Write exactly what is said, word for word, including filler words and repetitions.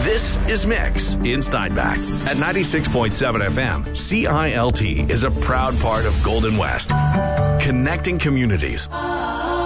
This is Mix in Steinbach at ninety-six point seven F M. C I L T is a proud part of Golden West, connecting communities.